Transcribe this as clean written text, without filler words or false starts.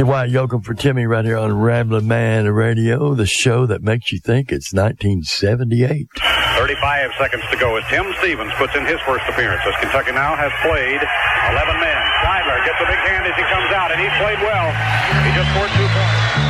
Wyatt Yoakum for Timmy right here on Ramblin' Man Radio, the show that makes you think it's 1978. 35 seconds to go as Tim Stevens puts in his first appearance. As Kentucky now has played 11 men. Seidler gets a big hand as he comes out, and he's played well. He just scored 2 points.